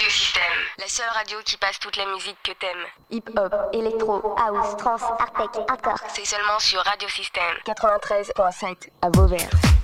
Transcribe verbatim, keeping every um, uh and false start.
Radio Système, la seule radio qui passe toute la musique que t'aimes. Hip-hop, électro, house, trance, art-tech, hardcore. C'est seulement sur Radio Système quatre-vingt-treize virgule sept à Vauvert.